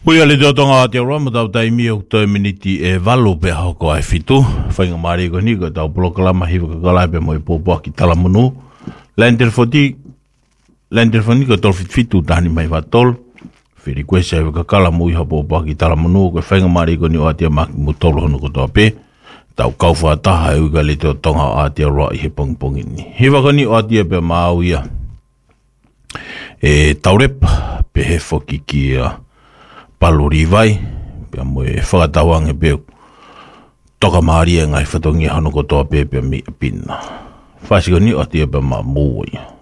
Pui ale te otonga te roa mo tau taimi o toi miniti e valo pe hoko ai fitu. Whainga maari ko ni ko tau polokalama hiwa kakalai pe mo i pōpua ki talamunu. Lain telefoni ko tol fitu tahani mai vatol. Whiri kwesa hiwa kakala mo iha pōpua ki talamunu. Ko whainga maari ko ni o atia maki mo tolo hono ko toa pe. Tau kauwha taha e uga le te otonga o atia roa i he pongpongi ni. Hiwa ko ni o atia pe maau ia. E taurepa pe he foki ki paluri vai, pia mo e whakatawange pe toka maari e ngai whatongi hano ko toa pe pia mi pina. Whaasiko ni o tia pe ma mui.